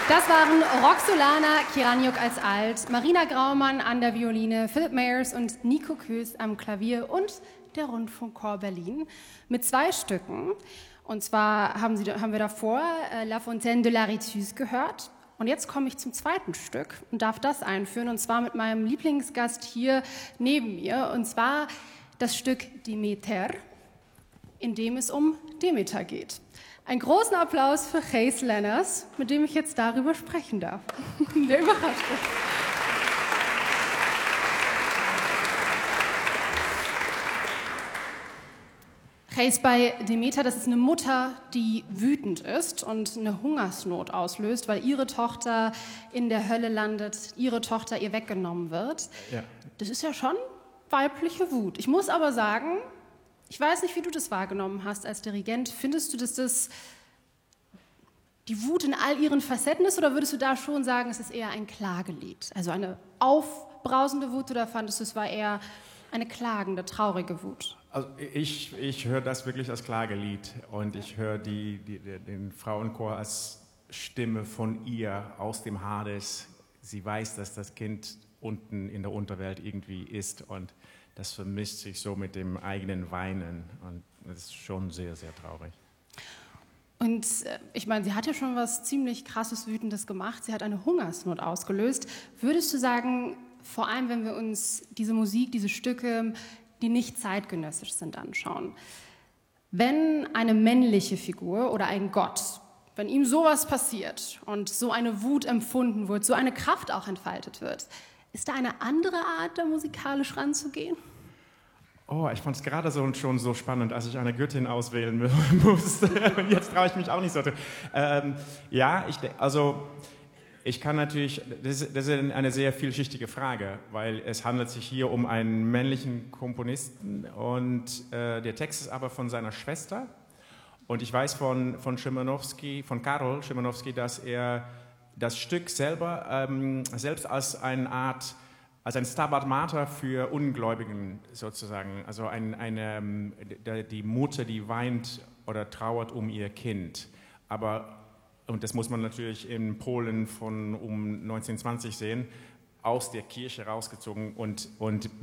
Das waren Roxolana Kiraniuk als Alt, Marina Graumann an der Violine, Philip Mayers und Nico Kös am Klavier und der Rundfunkchor Berlin mit 2 Stücken. Und zwar haben wir davor La Fontaine de l'Arétus gehört. Und jetzt komme ich zum zweiten Stück und darf das einführen, und zwar mit meinem Lieblingsgast hier neben mir, und zwar das Stück Demeter, in dem es um Demeter geht. Einen großen Applaus für Gijs Lenners, mit dem ich jetzt darüber sprechen darf. Der überrascht ist. Gijs, bei Demeter, das ist eine Mutter, die wütend ist und eine Hungersnot auslöst, weil ihre Tochter in der Hölle landet, ihre Tochter ihr weggenommen wird. Ja. Das ist ja schon weibliche Wut. Ich muss aber sagen, ich weiß nicht, wie du das wahrgenommen hast als Dirigent. Findest du, dass das die Wut in all ihren Facetten ist, oder würdest du da schon sagen, es ist eher ein Klagelied? Also eine aufbrausende Wut, oder fandest du, es war eher eine klagende, traurige Wut? Also ich höre das wirklich als Klagelied, und ich höre den Frauenchor als Stimme von ihr aus dem Hades. Sie weiß, dass das Kind unten in der Unterwelt irgendwie ist, und das vermischt sich so mit dem eigenen Weinen, und das ist schon sehr, sehr traurig. Und ich meine, sie hat ja schon was ziemlich krasses, Wütendes gemacht. Sie hat eine Hungersnot ausgelöst. Würdest du sagen, vor allem wenn wir uns diese Musik, diese Stücke, die nicht zeitgenössisch sind, anschauen, wenn eine männliche Figur oder ein Gott, wenn ihm sowas passiert und so eine Wut empfunden wird, so eine Kraft auch entfaltet wird, ist da eine andere Art, da musikalisch ranzugehen? Oh, ich fand es gerade schon so spannend, als ich eine Göttin auswählen musste. Und jetzt traue ich mich auch nicht so. Ich kann natürlich, das ist eine sehr vielschichtige Frage, weil es handelt sich hier um einen männlichen Komponisten, und der Text ist aber von seiner Schwester. Und ich weiß von Karol Szymanowski, dass er das Stück selber selbst als eine Art, als ein Stabat Mater für Ungläubigen sozusagen, also die Mutter, die weint oder trauert um ihr Kind. Und das muss man natürlich in Polen von um 1920 sehen, aus der Kirche rausgezogen und